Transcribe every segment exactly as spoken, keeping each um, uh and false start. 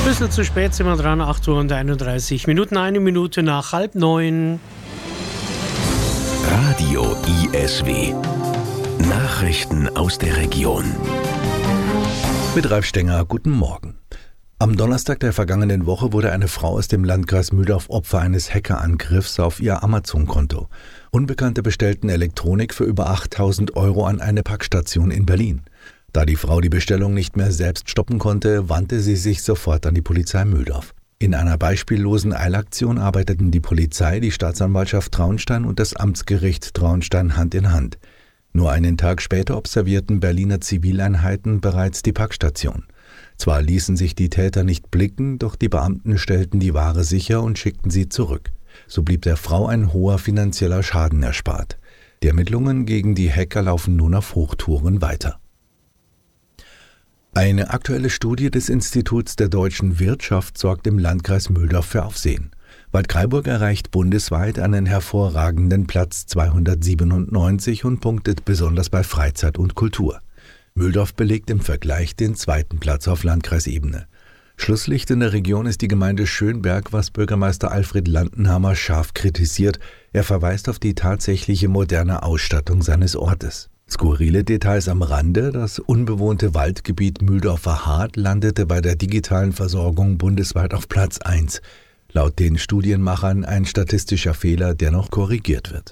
Bisschen zu spät sind wir dran, acht Uhr und einunddreißig Minuten, eine Minute nach halb neun. Radio I S W. Nachrichten aus der Region. Mit Ralf Stenger, guten Morgen. Am Donnerstag der vergangenen Woche wurde eine Frau aus dem Landkreis Mühldorf Opfer eines Hackerangriffs auf ihr Amazon-Konto. Unbekannte bestellten Elektronik für über achttausend Euro an eine Packstation in Berlin. Da die Frau die Bestellung nicht mehr selbst stoppen konnte, wandte sie sich sofort an die Polizei Mühldorf. In einer beispiellosen Eilaktion arbeiteten die Polizei, die Staatsanwaltschaft Traunstein und das Amtsgericht Traunstein Hand in Hand. Nur einen Tag später observierten Berliner Zivileinheiten bereits die Packstation. Zwar ließen sich die Täter nicht blicken, doch die Beamten stellten die Ware sicher und schickten sie zurück. So blieb der Frau ein hoher finanzieller Schaden erspart. Die Ermittlungen gegen die Hacker laufen nun auf Hochtouren weiter. Eine aktuelle Studie des Instituts der deutschen Wirtschaft sorgt im Landkreis Mühldorf für Aufsehen. Waldkraiburg erreicht bundesweit einen hervorragenden Platz zweihundertsiebenundneunzig und punktet besonders bei Freizeit und Kultur. Mühldorf belegt im Vergleich den zweiten Platz auf Landkreisebene. Schlusslicht in der Region ist die Gemeinde Schönberg, was Bürgermeister Alfred Landenhammer scharf kritisiert. Er verweist auf die tatsächliche moderne Ausstattung seines Ortes. Skurrile Details am Rande: Das unbewohnte Waldgebiet Mühldorfer Hart landete bei der digitalen Versorgung bundesweit auf Platz eins. Laut den Studienmachern ein statistischer Fehler, der noch korrigiert wird.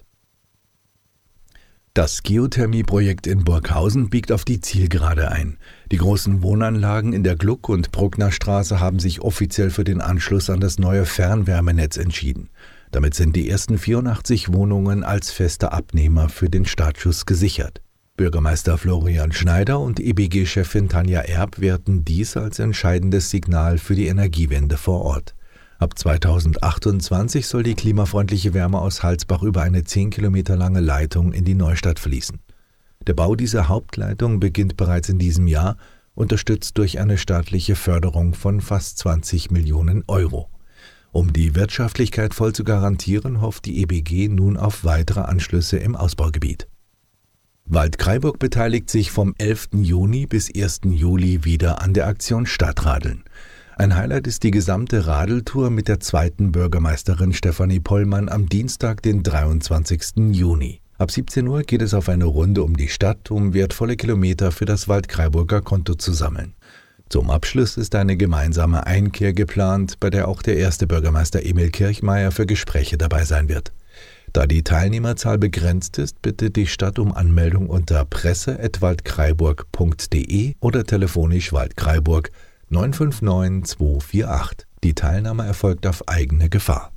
Das Geothermieprojekt in Burghausen biegt auf die Zielgerade ein. Die großen Wohnanlagen in der Gluck- und Brucknerstraße haben sich offiziell für den Anschluss an das neue Fernwärmenetz entschieden. Damit sind die ersten vierundachtzig Wohnungen als fester Abnehmer für den Startschuss gesichert. Bürgermeister Florian Schneider und E B G-Chefin Tanja Erb werten dies als entscheidendes Signal für die Energiewende vor Ort. Ab zweitausendachtundzwanzig soll die klimafreundliche Wärme aus Halsbach über eine zehn Kilometer lange Leitung in die Neustadt fließen. Der Bau dieser Hauptleitung beginnt bereits in diesem Jahr, unterstützt durch eine staatliche Förderung von fast zwanzig Millionen Euro. Um die Wirtschaftlichkeit voll zu garantieren, hofft die E B G nun auf weitere Anschlüsse im Ausbaugebiet. Waldkraiburg beteiligt sich vom elften Juni bis ersten Juli wieder an der Aktion Stadtradeln. Ein Highlight ist die gesamte Radeltour mit der zweiten Bürgermeisterin Stefanie Pollmann am Dienstag, den dreiundzwanzigsten Juni. Ab siebzehn Uhr geht es auf eine Runde um die Stadt, um wertvolle Kilometer für das Waldkraiburger Konto zu sammeln. Zum Abschluss ist eine gemeinsame Einkehr geplant, bei der auch der erste Bürgermeister Emil Kirchmeier für Gespräche dabei sein wird. Da die Teilnehmerzahl begrenzt ist, bittet die Stadt um Anmeldung unter presse at waldkraiburg punkt de oder telefonisch Waldkraiburg neun fünf neun zwei vier acht. Die Teilnahme erfolgt auf eigene Gefahr.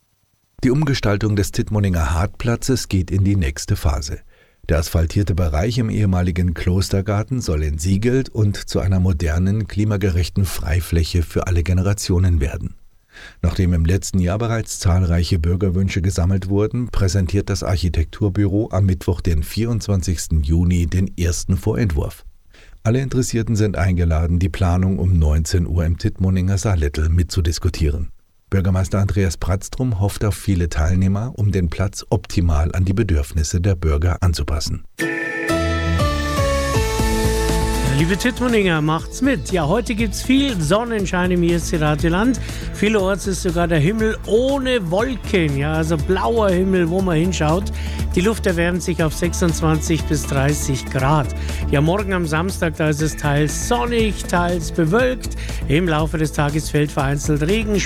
Die Umgestaltung des Tittmoninger Hartplatzes geht in die nächste Phase. Der asphaltierte Bereich im ehemaligen Klostergarten soll entsiegelt und zu einer modernen, klimagerechten Freifläche für alle Generationen werden. Nachdem im letzten Jahr bereits zahlreiche Bürgerwünsche gesammelt wurden, präsentiert das Architekturbüro am Mittwoch, den vierundzwanzigsten Juni, den ersten Vorentwurf. Alle Interessierten sind eingeladen, die Planung um neunzehn Uhr im Tittmoninger Saarlettel mitzudiskutieren. Bürgermeister Andreas Pratztrum hofft auf viele Teilnehmer, um den Platz optimal an die Bedürfnisse der Bürger anzupassen. Liebe Tittmoninger, macht's mit. Ja, heute gibt's viel Sonnenschein im I S C Radioland. Vielerorts ist sogar der Himmel ohne Wolken, ja, also blauer Himmel, wo man hinschaut. Die Luft erwärmt sich auf sechsundzwanzig bis dreißig Grad. Ja, morgen am Samstag, da ist es teils sonnig, teils bewölkt. Im Laufe des Tages fällt vereinzelt Regen.